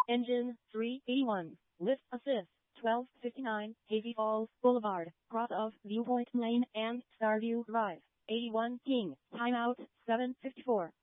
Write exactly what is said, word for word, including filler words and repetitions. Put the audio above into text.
Engine three eighty-one. Lift assist. twelve fifty-nine. Hazy Falls Boulevard. Cross of Viewpoint Lane and Starview Drive. eighty-one King. Timeout seven fifty-four.